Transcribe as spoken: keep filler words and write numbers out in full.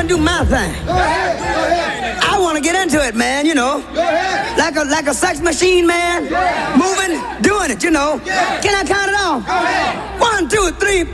gonna do my thing. Go ahead. Go ahead. I want to get into it, man, you know. Go ahead. Like a like a sex machine, man. Yeah. Moving, doing it, you know. Yeah. Can I count it off? Go ahead. One, two, three,